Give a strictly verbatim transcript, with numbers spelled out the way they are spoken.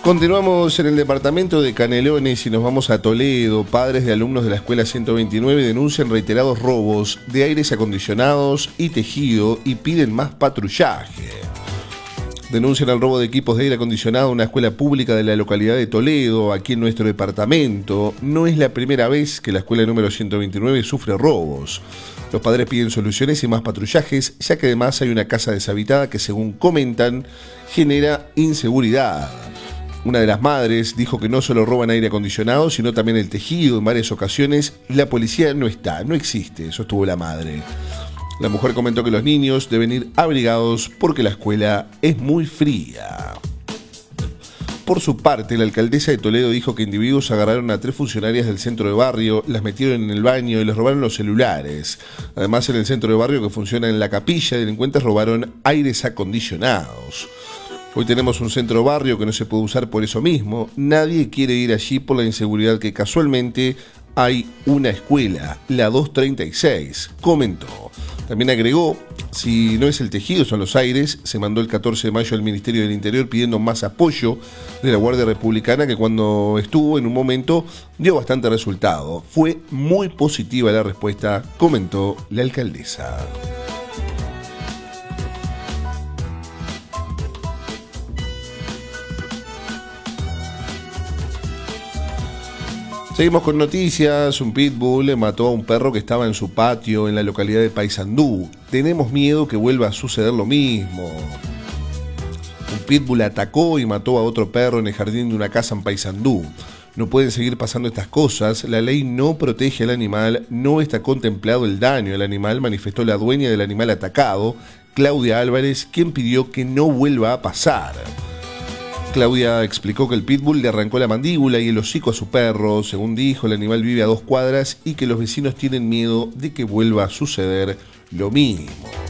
Continuamos en el departamento de Canelones y nos vamos a Toledo. Padres de alumnos de la escuela ciento veintinueve denuncian reiterados robos de aires acondicionados y tejido y piden más patrullaje. Denuncian el robo de equipos de aire acondicionado en una escuela pública de la localidad de Toledo, aquí en nuestro departamento. No es la primera vez que la escuela número ciento veintinueve sufre robos. Los padres piden soluciones y más patrullajes, ya que además hay una casa deshabitada que, según comentan, genera inseguridad. Una de las madres dijo que no solo roban aire acondicionado, sino también el tejido en varias ocasiones. La policía no está, no existe, sostuvo la madre. La mujer comentó que los niños deben ir abrigados porque la escuela es muy fría. Por su parte, la alcaldesa de Toledo dijo que individuos agarraron a tres funcionarias del centro de barrio, las metieron en el baño y les robaron los celulares. Además, en el centro de barrio, que funciona en la capilla, delincuentes robaron aires acondicionados. Hoy tenemos un centro de barrio que no se puede usar por eso mismo. Nadie quiere ir allí por la inseguridad que casualmente hay una escuela, la doscientos treinta y seis, comentó. También agregó, si no es el tejido, son los aires. Se mandó el catorce de mayo al Ministerio del Interior pidiendo más apoyo de la Guardia Republicana, que cuando estuvo en un momento dio bastante resultado. Fue muy positiva la respuesta, comentó la alcaldesa. Seguimos con noticias. Un pitbull mató a un perro que estaba en su patio en la localidad de Paysandú. Tenemos miedo que vuelva a suceder lo mismo. Un pitbull atacó y mató a otro perro en el jardín de una casa en Paysandú. No pueden seguir pasando estas cosas. La ley no protege al animal, no está contemplado el daño al animal, manifestó la dueña del animal atacado, Claudia Álvarez, quien pidió que no vuelva a pasar. Claudia explicó que el pitbull le arrancó la mandíbula y el hocico a su perro. Según dijo, el animal vive a dos cuadras y que los vecinos tienen miedo de que vuelva a suceder lo mismo.